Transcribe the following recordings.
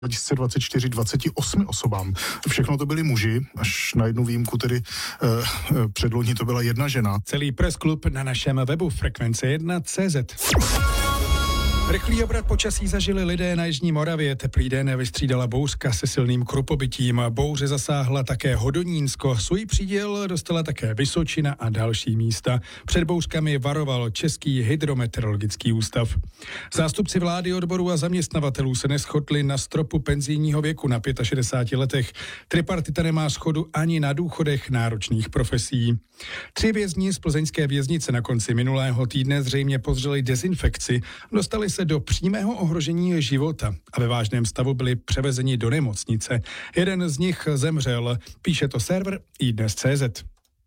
2024 28 osobám. Všechno to byli muži, až na jednu výjimku, tedy předloni to byla jedna žena. Celý pressklub na našem webu Frekvence1.cz. Rychlý obrat počasí zažili lidé na jižní Moravě. Teplý den vystřídala bouřka se silným krupobytím. Bouře zasáhla také Hodonínsko. Svůj příděl dostala také Vysočina a další místa. Před bouřkami varoval Český hydrometeorologický ústav. Zástupci vlády, odborů a zaměstnavatelů se neshodli na stropu penzijního věku na 65 letech. Tripartita nemá shodu ani na důchodech náročných profesí. 3 vězni z plzeňské věznice na konci minulého týdne zřejmě podřeli dezinfekci. Dostali se do přímého ohrožení života a ve vážném stavu byli převezeni do nemocnice. Jeden z nich zemřel, píše to server iDnes.cz.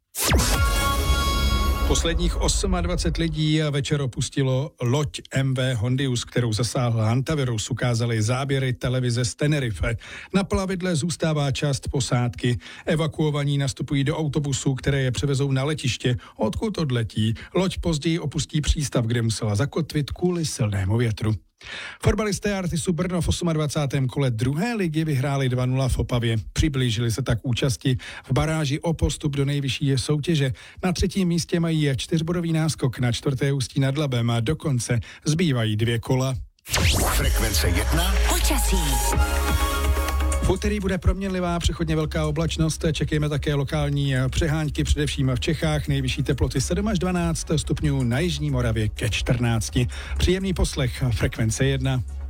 Posledních 28 lidí večer opustilo loď MV Hondius, kterou zasáhl hantavirus, ukázaly záběry televize z Tenerife. Na plavidle zůstává část posádky. Evakuovaní nastupují do autobusů, které je převezou na letiště, odkud odletí. Loď později opustí přístav, kde musela zakotvit kvůli silnému větru. Fotbalisté Artisu Brno v 28. kole druhé ligy vyhráli 2-0 v Opavě. Přiblížili se tak účasti v baráži o postup do nejvyšší soutěže. Na 3. místě mají 4bodový náskok na 4. Ústí nad Labem a dokonce zbývají 2 kola. Frekvence 1. Počasí. V úterý bude proměnlivá, přechodně velká oblačnost, čekejme také lokální přehánky, především v Čechách, nejvyšší teploty 7 až 12 stupňů, na jižní Moravě ke 14. Příjemný poslech Frekvence 1.